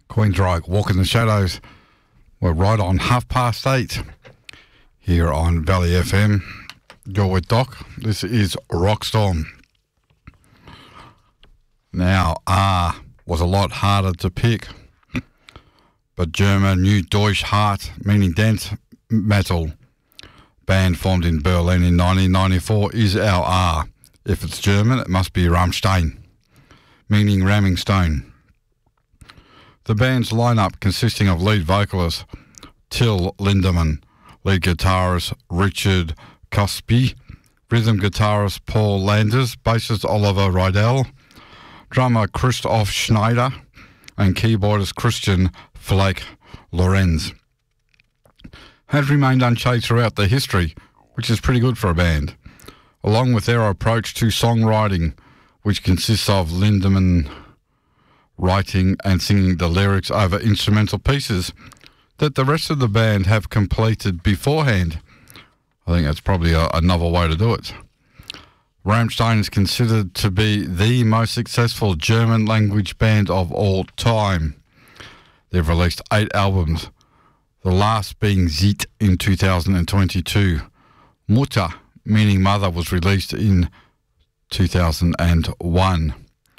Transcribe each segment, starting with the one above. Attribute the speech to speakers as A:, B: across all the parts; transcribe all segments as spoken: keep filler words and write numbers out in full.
A: Queensryche, Walk in the Shadows. We're right on half past eight here on Valley F M. You're with Doc. This is Rockstorm. Now, R was a lot harder to pick, but German New Deutsche Hart, meaning dance metal, band formed in Berlin in nineteen ninety-four, is our R. If it's German, it must be Rammstein, meaning ramming stone. The band's lineup consisting of lead vocalist Till Lindemann, lead guitarist Richard Cosby, rhythm guitarist Paul Landers, bassist Oliver Rydell, drummer Christoph Schneider, and keyboardist Christian Flake Lorenz, has remained unchanged throughout their history, which is pretty good for a band, along with their approach to songwriting, which consists of Lindemann writing and singing the lyrics over instrumental pieces that the rest of the band have completed beforehand. I think that's probably a, a novel way to do it. Rammstein is considered to be the most successful German language band of all time. They've released eight albums, the last being Zit in two thousand twenty-two. Mutter, meaning mother, was released in two thousand one.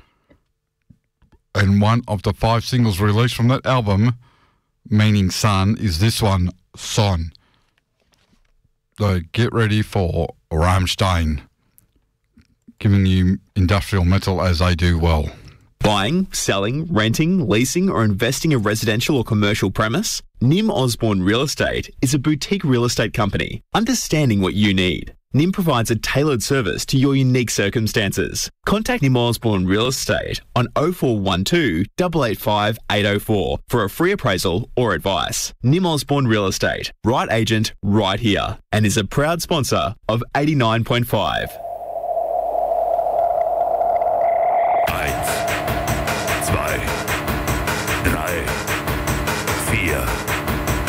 A: And one of the five singles released from that album, meaning son, is this one, Son. So get ready for Rammstein, giving you industrial metal as they do well.
B: Buying, selling, renting, leasing or investing a residential or commercial premise? Nim Osborne Real Estate is a boutique real estate company, understanding what you need. Nim provides a tailored service to your unique circumstances. Contact Nim Osborne Real Estate on oh four one two, eight eight five, eight oh four for a free appraisal or advice. Nim Osborne Real Estate, right agent, right here, and is a proud sponsor of eighty-nine point five.